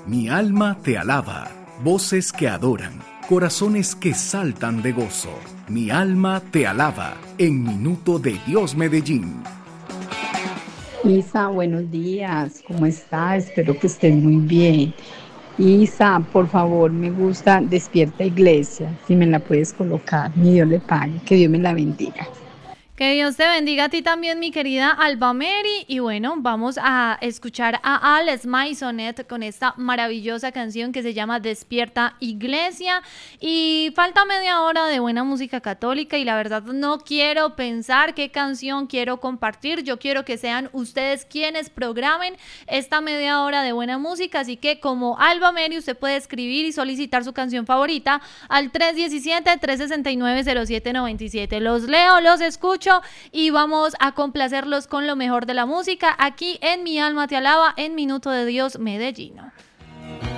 Mi alma te alaba, voces que adoran, corazones que saltan de gozo. Mi alma te alaba, en Minuto de Dios Medellín. Isa, buenos días, ¿cómo está? Espero que estés muy bien. Isa, por favor, me gusta Despierta Iglesia, si me la puedes colocar, mi Dios le pague, que Dios me la bendiga. Que Dios te bendiga a ti también, mi querida Alba Mary. Y bueno, vamos a escuchar a Alex Maisonet con esta maravillosa canción que se llama Despierta Iglesia. Y falta media hora de buena música católica y la verdad no quiero pensar qué canción quiero compartir. Yo quiero que sean ustedes quienes programen esta media hora de buena música. Así que como Alba Mary, usted puede escribir y solicitar su canción favorita al 317-369-0797. Los leo, los escucho y vamos a complacerlos con lo mejor de la música aquí en Mi Alma Te Alaba en Minuto de Dios Medellín.